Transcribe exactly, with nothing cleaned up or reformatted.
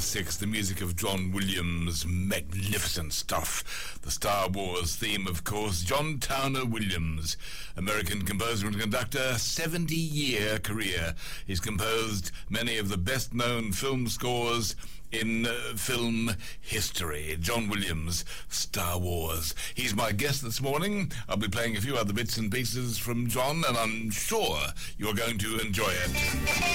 past six, the music of John Williams. Magnificent stuff. The Star Wars theme, of course. John Towner Williams, American composer and conductor, seventy-year career. He's composed many of the best-known film scores in uh, film history. John Williams, Star Wars. He's my guest this morning. I'll be playing a few other bits and pieces from John, and I'm sure you're going to enjoy it.